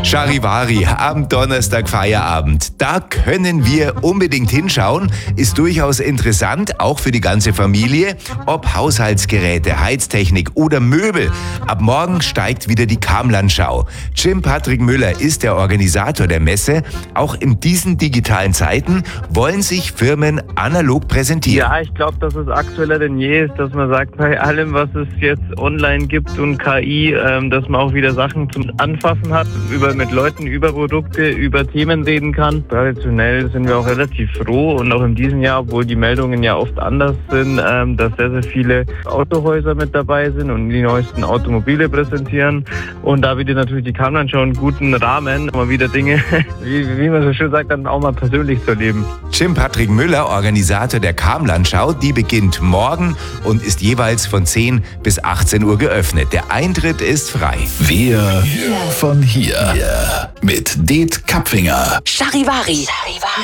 Charivari am Donnerstag Feierabend. Da können wir unbedingt hinschauen. Ist durchaus interessant, auch für die ganze Familie. Ob Haushaltsgeräte, Heiztechnik oder Möbel. Ab morgen steigt wieder die Kamlandschau. Jim Patrick Müller ist der Organisator der Messe. Auch in diesen digitalen Zeiten wollen sich Firmen analog präsentieren. Ja, ich glaube, dass es aktueller denn je ist, dass man sagt, bei allem, was es jetzt online gibt und KI, dass man auch wieder Sachen zum Anfassen hat, mit Leuten über Produkte, über Themen reden kann. Traditionell sind wir auch relativ froh und auch in diesem Jahr, obwohl die Meldungen ja oft anders sind, dass sehr, sehr viele Autohäuser mit dabei sind und die neuesten Automobile präsentieren. Und da bietet natürlich die Kamlandschau einen guten Rahmen, mal wieder Dinge, wie man so schön sagt, dann auch mal persönlich zu erleben. Jim Patrick Müller, Organisator der Kamlandschau, die beginnt morgen und ist jeweils von 10 bis 18 Uhr geöffnet. Der Eintritt ist frei. Wir von hier mit Det Kapfinger. Charivari.